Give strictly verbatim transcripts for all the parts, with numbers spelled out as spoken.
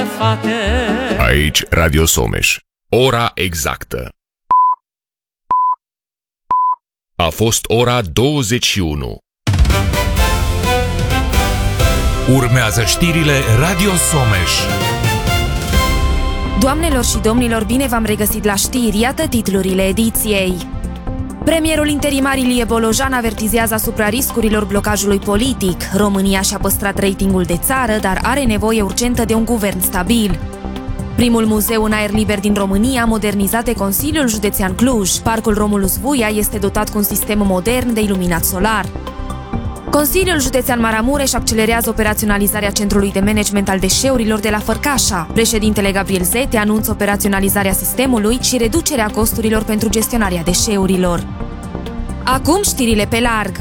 fate. Aici Radio Someș. Ora exactă. A fost ora douăzeci și unu. Urmează știrile Radio Someș. Doamnelor și domnilor, bine v-am regăsit la știri, iată titlurile ediției. Premierul interimar Ilie Bolojan avertizează asupra riscurilor blocajului politic. România și-a păstrat ratingul de țară, dar are nevoie urgentă de un guvern stabil. Primul muzeu în aer liber din România, modernizat de Consiliul Județean Cluj. Parcul Romulus Vuia este dotat cu un sistem modern de iluminat solar. Consiliul Județean Maramureș accelerează operaționalizarea Centrului de Management al Deșeurilor de la Fărcașa. Președintele Gabriel Zete anunță operaționalizarea sistemului și reducerea costurilor pentru gestionarea deșeurilor. Acum știrile pe larg.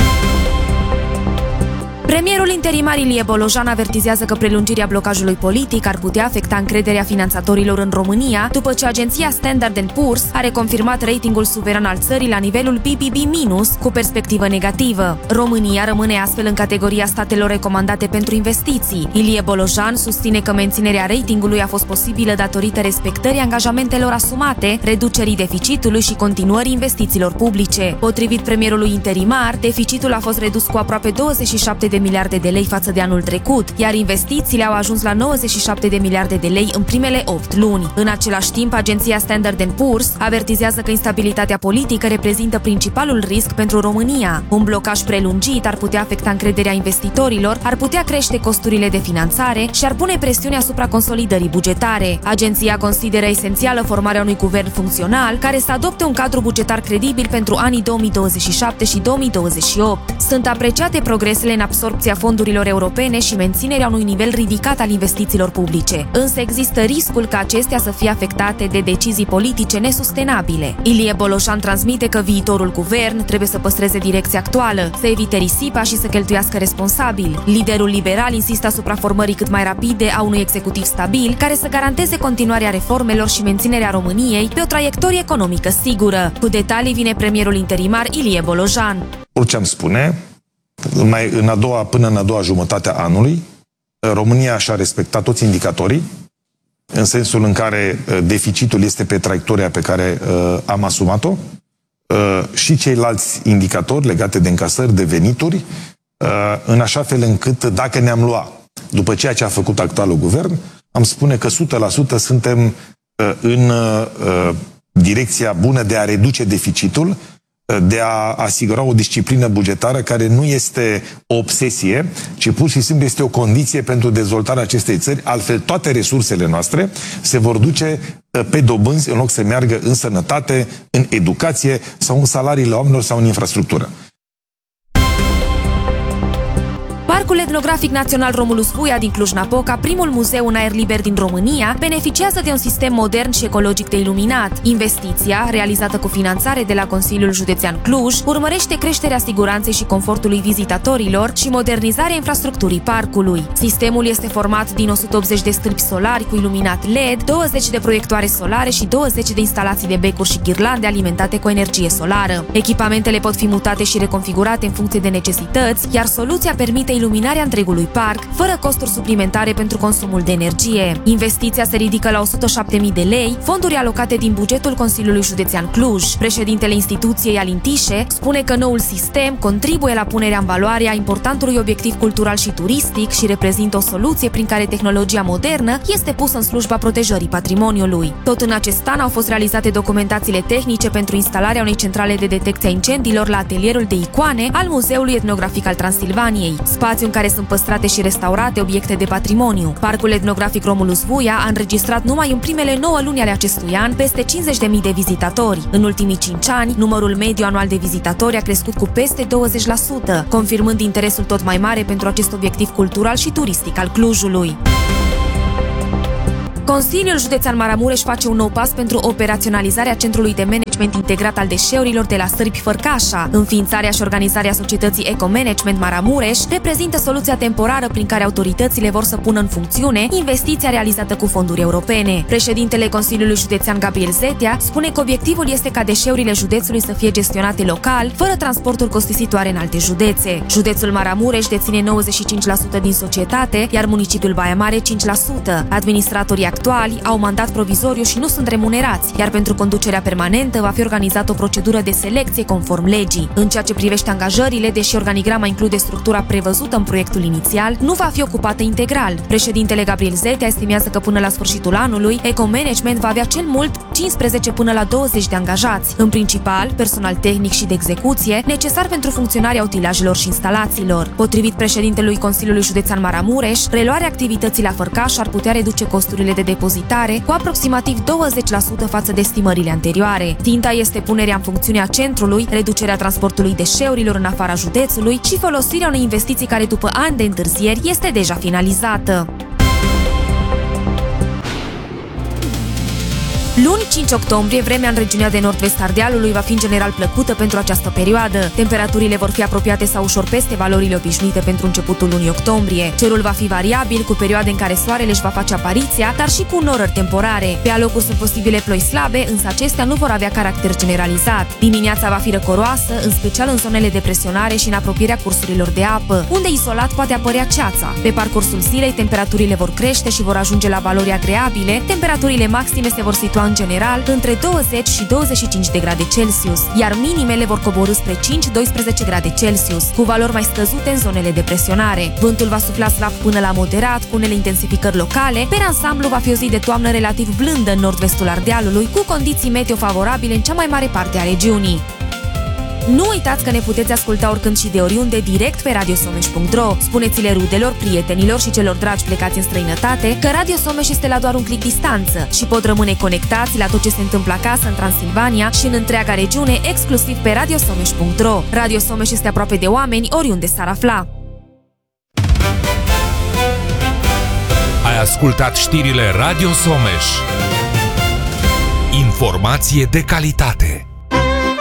Premierul interimar Ilie Bolojan avertizează că prelungirea blocajului politic ar putea afecta încrederea finanțatorilor în România, după ce agenția Standard and Poor's a reconfirmat ratingul suveran al țării la nivelul B B B minus, cu perspectivă negativă. România rămâne astfel în categoria statelor recomandate pentru investiții. Ilie Bolojan susține că menținerea ratingului a fost posibilă datorită respectării angajamentelor asumate, reducerii deficitului și continuării investițiilor publice. Potrivit premierului interimar, deficitul a fost redus cu aproape douăzeci și șapte de miliarde de lei față de anul trecut, iar investițiile au ajuns la nouăzeci și șapte de miliarde de lei în primele opt luni. În același timp, agenția Standard and Poor's avertizează că instabilitatea politică reprezintă principalul risc pentru România. Un blocaj prelungit ar putea afecta încrederea investitorilor, ar putea crește costurile de finanțare și ar pune presiune asupra consolidării bugetare. Agenția consideră esențială formarea unui guvern funcțional care să adopte un cadru bugetar credibil pentru anii două mii douăzeci și șapte și două mii douăzeci și opt. Sunt apreciate progresele în absorbția fondurilor europene și menținerea unui nivel ridicat al investițiilor publice. Însă există riscul ca acestea să fie afectate de decizii politice nesustenabile. Ilie Bolojan transmite că viitorul guvern trebuie să păstreze direcția actuală, să evite risipa și să cheltuiască responsabil. Liderul liberal insistă asupra formării cât mai rapide a unui executiv stabil, care să garanteze continuarea reformelor și menținerea României pe o traiectorie economică sigură. Cu detalii vine premierul interimar Ilie Bolojan. Orice am spune, mai în a doua, până în a doua jumătate a anului, România și-a respectat toți indicatorii, în sensul în care deficitul este pe traiectoria pe care uh, am asumat-o, uh, și ceilalți indicatori legate de încasări, de venituri, uh, în așa fel încât, dacă ne-am luat după ceea ce a făcut actualul guvern, am spune că o sută la sută suntem uh, în uh, direcția bună de a reduce deficitul, de a asigura o disciplină bugetară care nu este o obsesie, ci pur și simplu este o condiție pentru dezvoltarea acestei țări. Altfel, toate resursele noastre se vor duce pe dobânzi în loc să meargă în sănătate, în educație sau în salariile oamenilor sau în infrastructură. Parcul Etnografic Național Romulus Vuia din Cluj-Napoca, primul muzeu în aer liber din România, beneficiază de un sistem modern și ecologic de iluminat. Investiția, realizată cu finanțare de la Consiliul Județean Cluj, urmărește creșterea siguranței și confortului vizitatorilor și modernizarea infrastructurii parcului. Sistemul este format din o sută optzeci de stâlpi solari cu iluminat L E D, douăzeci de proiectoare solare și douăzeci de instalații de becuri și ghirlande alimentate cu energie solară. Echipamentele pot fi mutate și reconfigurate în funcție de necesități, iar soluția permite iluminarea întregului parc, fără costuri suplimentare pentru consumul de energie. Investiția se ridică la o sută șapte mii de lei, fonduri alocate din bugetul Consiliului Județean Cluj. Președintele instituției, Alin Tișe, spune că noul sistem contribuie la punerea în valoare a importantului obiectiv cultural și turistic și reprezintă o soluție prin care tehnologia modernă este pusă în slujba protejării patrimoniului. Tot în acest an au fost realizate documentațiile tehnice pentru instalarea unei centrale de detecție a incendiilor la atelierul de icoane al Muzeului Etnografic al Transilvaniei, spațiu în care sunt păstrate și restaurate obiecte de patrimoniu. Parcul Etnografic Romulus Vuia a înregistrat numai în primele nouă luni ale acestui an peste cincizeci de mii de vizitatori. În ultimii cinci ani, numărul mediu anual de vizitatori a crescut cu peste douăzeci la sută, confirmând interesul tot mai mare pentru acest obiectiv cultural și turistic al Clujului. Consiliul Județean Maramureș face un nou pas pentru operaționalizarea Centrului de Management Integrat al Deșeurilor de la Sârbi Fărcașa. Înființarea și organizarea societății Ecomanagement Maramureș reprezintă soluția temporară prin care autoritățile vor să pună în funcțiune investiția realizată cu fonduri europene. Președintele Consiliului Județean Gabriel Zetea spune că obiectivul este ca deșeurile județului să fie gestionate local, fără transporturi costisitoare în alte județe. Județul Maramureș deține nouăzeci și cinci la sută din societate, iar municipiul Baia Mare cinci la sută. Administratorii actuali au mandat provizoriu și nu sunt remunerați, iar pentru conducerea permanentă va fi organizată o procedură de selecție conform legii. În ceea ce privește angajările, deși organigrama include structura prevăzută în proiectul inițial, nu va fi ocupată integral. Președintele Gabriel Zetea estimează că până la sfârșitul anului, Ecomanagement va avea cel mult cincisprezece până la douăzeci de angajați, în principal personal tehnic și de execuție, necesar pentru funcționarea utilajelor și instalațiilor. Potrivit președintelui Consiliului Județean Maramureș, reluarea activității la Fărcaș ar putea reduce costurile de depozitare cu aproximativ douăzeci la sută față de estimările anterioare. Ținta este punerea în funcțiune a centrului, reducerea transportului deșeurilor în afara județului și folosirea unei investiții care după ani de întârzieri este deja finalizată. Luni, cinci octombrie, vremea în regiunea de nord-vest Ardealului va fi în general plăcută pentru această perioadă. Temperaturile vor fi apropiate sau ușor peste valorile obișnuite pentru începutul lunii octombrie. Cerul va fi variabil, cu perioade în care soarele își va face apariția, dar și cu norări temporare. Pe alocuri sunt posibile ploi slabe, însă acestea nu vor avea caracter generalizat. Dimineața va fi răcoroasă, în special în zonele de presionare și în apropierea cursurilor de apă, unde isolat poate apărea ceața. Pe parcursul zilei, temperaturile vor crește și vor ajunge la valori agreabile. Temperaturile maxime se vor situa în general între douăzeci și douăzeci și cinci de grade Celsius, iar minimele vor coborî spre cinci doisprezece grade Celsius, cu valori mai scăzute în zonele de presionare. Vântul va sufla slab până la moderat, cu unele intensificări locale. Per ansamblu va fi o zi de toamnă relativ blândă în nord-vestul Ardealului, cu condiții meteo favorabile în cea mai mare parte a regiunii. Nu uitați că ne puteți asculta oricând și de oriunde direct pe radio someș punct ro. Spuneți-le rudelor, prietenilor și celor dragi plecați în străinătate că Radio Someș este la doar un clic distanță și pot rămâne conectați la tot ce se întâmplă acasă în Transilvania și în întreaga regiune, exclusiv pe radio someș punct ro. Radio Someș este aproape de oameni oriunde s-ar afla. Ai ascultat știrile Radio Someș. Informație de calitate.